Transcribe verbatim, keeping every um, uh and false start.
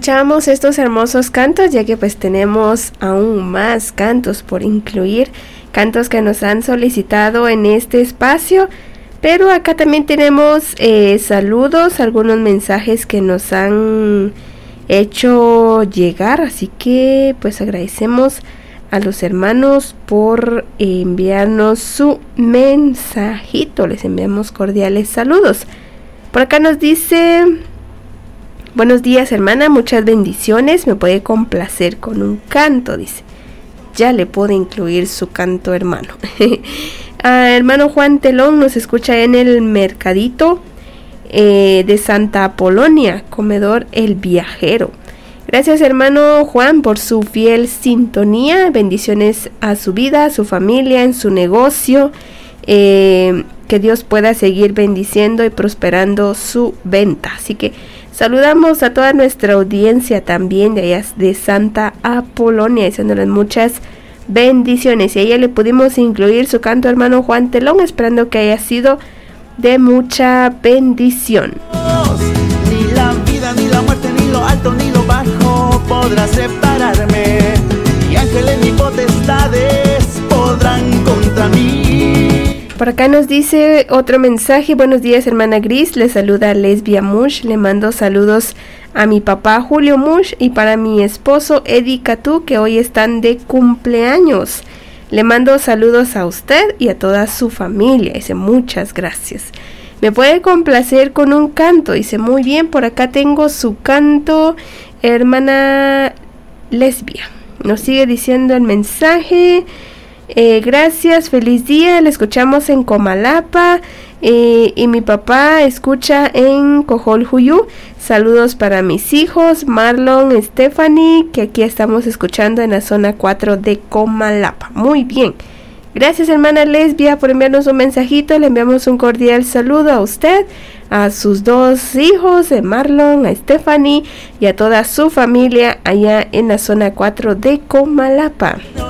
escuchamos estos hermosos cantos, ya que pues tenemos aún más cantos por incluir, cantos que nos han solicitado en este espacio, pero acá también tenemos eh, saludos, algunos mensajes que nos han hecho llegar, así que pues agradecemos a los hermanos por enviarnos su mensajito, les enviamos cordiales saludos. Por acá nos dice: buenos días, hermana, muchas bendiciones, me puede complacer con un canto, dice. Ya le puedo incluir su canto, hermano. ah, hermano Juan Telón nos escucha en el mercadito eh, de Santa Apolonia, comedor El Viajero. Gracias, hermano Juan, por su fiel sintonía. Bendiciones a su vida, a su familia, en su negocio. Eh, que Dios pueda seguir bendiciendo y prosperando su venta. Así que saludamos a toda nuestra audiencia también de allá de Santa Apolonia, deseándoles muchas bendiciones. Y a ella le pudimos incluir su canto, hermano Juan Telón, esperando que haya sido de mucha bendición. Ni la vida, ni la muerte, ni lo alto, ni lo bajo podrá separarme. Ni ángeles ni potestades podrán contra mí. Por acá nos dice otro mensaje: buenos días, hermana Gris, le saluda Lesbia Mush, le mando saludos a mi papá Julio Mush y para mi esposo Eddie Catú, que hoy están de cumpleaños. Le mando saludos a usted y a toda su familia, dice, muchas gracias. Me puede complacer con un canto, dice, muy bien, por acá tengo su canto, hermana Lesbia. Nos sigue diciendo el mensaje: Eh, gracias, feliz día, le escuchamos en Comalapa eh, y mi papá escucha en Cojolhuyú. Saludos para mis hijos Marlon, Stephanie, que aquí estamos escuchando en la zona cuatro de Comalapa. Muy bien, gracias, hermana Lesbia, por enviarnos un mensajito. Le enviamos un cordial saludo a usted, a sus dos hijos, a Marlon, a Stephanie y a toda su familia allá en la zona cuatro de Comalapa.